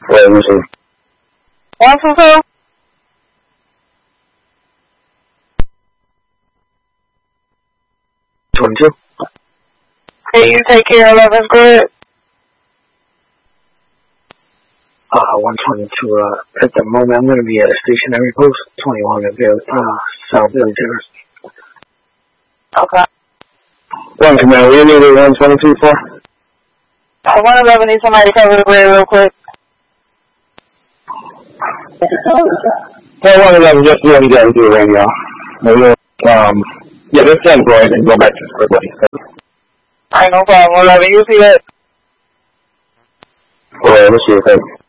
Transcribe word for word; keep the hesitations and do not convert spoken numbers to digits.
Wait, let me see. one two two? twenty-two. Can you take care of eleventh grade? Uh, one twenty-two, uh, at the moment I'm going to be at a stationary post, twenty-one at uh, South Village Terrace. Okay. One command, we need a one twenty-two for? I one eleven need somebody to cover the grade real quick. Hey, one eleven, just do what you gotta do right now. Maybe, um, yeah, just send go ahead and go back to quickly. Alright, no problem. eleven, you see that? Alright, let's see, okay.